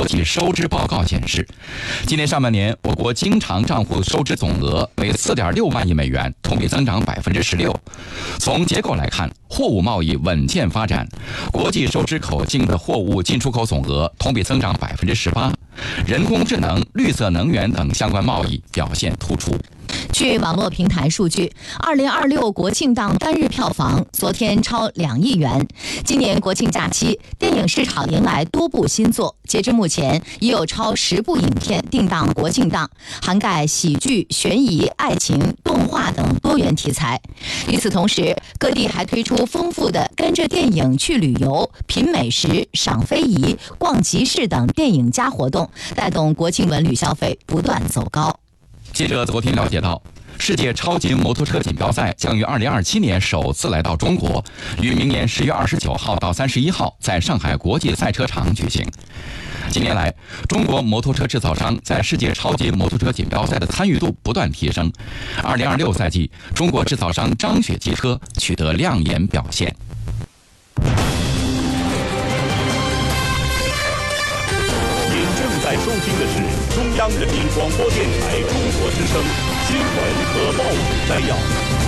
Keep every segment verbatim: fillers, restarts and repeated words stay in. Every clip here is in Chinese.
际收支报告显示，今年上半年我国经常账户收支总额为 四点六万亿美元，同比增长 百分之十六。从结构来看，货物贸易稳健发展，国际收支口径的货物进出口总额同比增长 百分之十八，人工智能、绿色能源等相关贸易表现突出。 据网络平台数据，二零二六国庆档单日票房昨天超两亿元。今年国庆假期，电影市场迎来多部新作，截至目前已有超十部影片定档国庆档，涵盖喜剧、悬疑、爱情、动画等多元题材。与此同时，各地还推出丰富的跟着电影去旅游、品美食、赏非遗、逛集市等电影加活动，带动国庆文旅消费不断走高。 记者昨天了解到，世界超级摩托车锦标赛将于二零二七年首次来到中国，于明年十月二十九号到三十一号在上海国际赛车场举行。近年来，中国摩托车制造商在世界超级摩托车锦标赛的参与度不断提升。二零二六赛季，中国制造商张雪汽车取得亮眼表现。 您正在收听的是中央人民广播电台中国之声新闻和报纸摘要。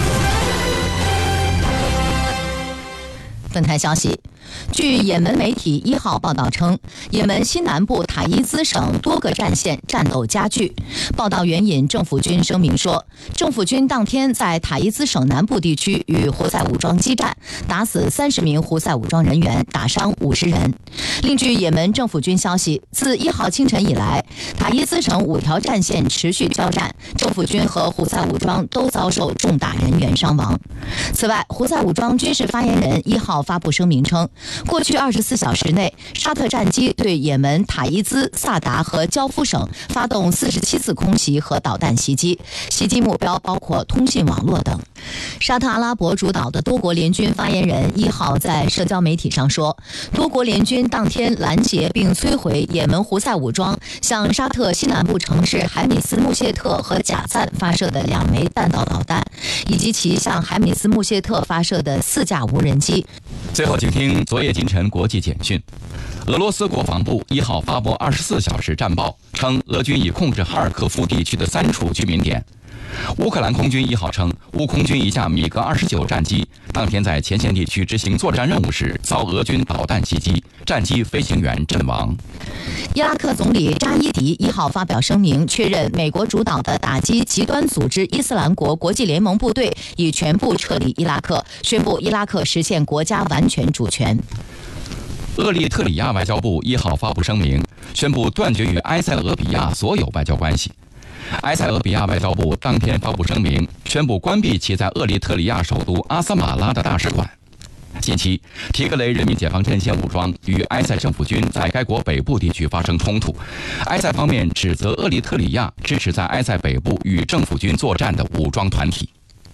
本台消息，据也门媒体一号报道称，也门西南部塔伊兹省多个战线战斗加剧。报道援引政府军声明说，政府军当天在塔伊兹省南部地区与胡塞武装激战，打死三十名胡塞武装人员，打伤五十人。另据也门政府军消息，自一号清晨以来，塔伊兹省五条战线持续交战，政府军和胡塞武装都遭受重大人员伤亡。此外，胡塞武装军事发言人一号发布声明称，过去二十四小时内，沙特战机对也门塔伊兹、萨达和焦夫省发动四十七次空袭和导弹袭击，袭击目标包括通信网络等。沙特阿拉伯主导的多国联军发言人一号在社交媒体上说，多国联军当天拦截并摧毁也门胡塞武装向沙特西南部城市海米斯穆谢特和贾赞发射的两枚弹道导弹，以及其向海米斯穆谢特发射的四架无人机。 最后，请听昨夜今晨国际简讯。俄罗斯国防部一号发布二十四小时战报，称俄军已控制哈尔科夫地区的三处居民点。乌克兰空军一号称，乌空军一架米格二十九战机当天在前线地区执行作战任务时遭俄军导弹袭击，战机飞行员阵亡。 伊拉克总理扎伊迪一号发表声明，确认美国主导的打击极端组织伊斯兰国国际联盟部队已全部撤离伊拉克，宣布伊拉克实现国家完全主权。 厄立特里亚外交部一号发布声明，宣布断绝与埃塞俄比亚所有外交关系。埃塞俄比亚外交部当天发布声明，宣布关闭其在厄立特里亚首都阿萨马拉的大使馆。近期，提格雷人民解放阵线武装与埃塞政府军在该国北部地区发生冲突，埃塞方面指责厄立特里亚支持在埃塞北部与政府军作战的武装团体。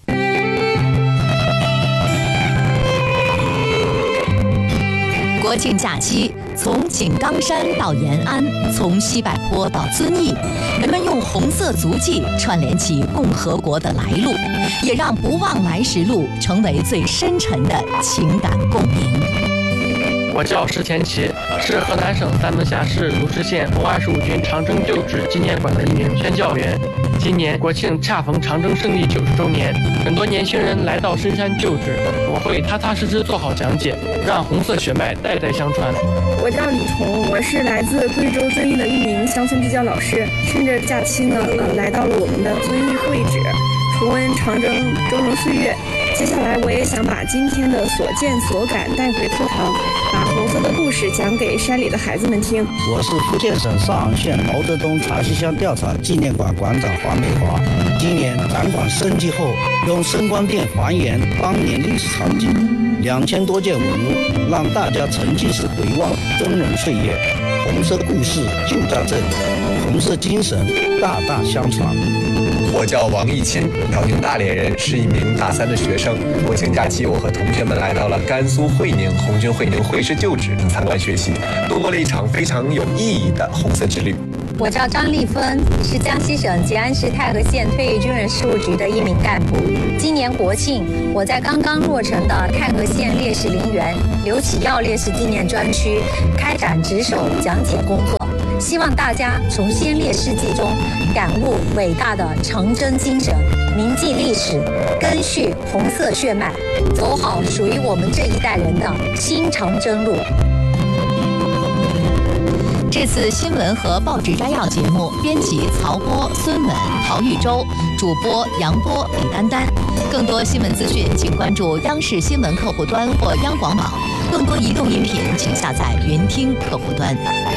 国庆假期，从井冈山到延安，从西柏坡到遵义，人们用红色足迹串联起共和国的来路，也让不忘来时路成为最深沉的情感共鸣。 我叫石前奇，是河南省三门峡市鲁石县红二十五军长征旧址纪念馆的一名宣教员。今年国庆恰逢长征胜利九十周年，很多年轻人来到深山旧址，我会踏踏实实做好讲解，让红色血脉代代相传。 我叫李彤，我是来自贵州遵义的一名乡村支教老师。趁着假期呢，呃，来到了我们的遵义会址，重温长征峥嵘岁月。接下来我也想把今天的所见所感带回课堂，把红色的故事讲给山里的孩子们听。 我是福建省上杭县毛泽东茶溪乡调查纪念馆馆长黄美华。今年展馆升级后，用声光电还原当年历史场景，两千多件文物，让大家沉浸式回望峥嵘岁月。红色故事就在这里，红色精神大大相传。 我叫王义钦，辽宁大连人，是一名大三的学生。国庆假期，我和同学们来到了甘肃会宁红军会宁会师旧址参观学习，度过了一场非常有意义的红色之旅。 我叫张丽芬，是江西省吉安市太和县退役军人事务局的一名干部。今年国庆，我在刚刚落成的太和县烈士陵园刘启耀烈士纪念专区开展值守讲解工作。 希望大家从先烈事迹中感悟伟大的长征精神，铭记历史，根续红色血脉，走好属于我们这一代人的新长征路。 这次新闻和报纸摘要节目，编辑曹波、孙稳、陶玉洲，主播杨波、李丹丹。更多新闻资讯，请关注央视新闻客户端或央广网。更多移动音频，请下载云听客户端。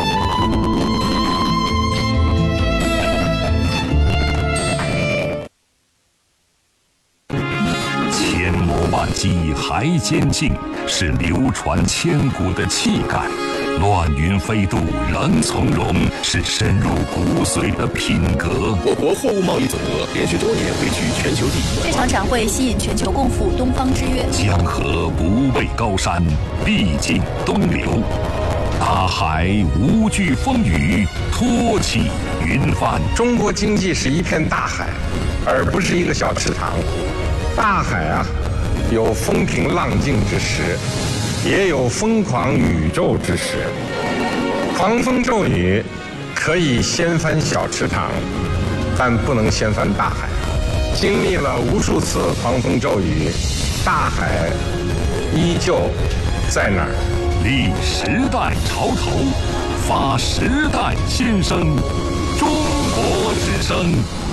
千磨万击还坚劲，是流传千古的气概。乱云飞渡人从容，是深入骨髓的品格。 我国货物贸易总额连续多年位居全球第一。 这场展会吸引全球共赴东方之约。 江河不畏高山，必尽东流。大海无惧风雨，托起云帆。 中国经济是一片大海，而不是一个小池塘。大海啊，有风平浪静之时，也有疯狂宇宙之时。狂风骤雨可以掀翻小池塘，但不能掀翻大海。经历了无数次狂风骤雨，大海依旧在那儿。 立时代潮头，发时代新生。中国之声。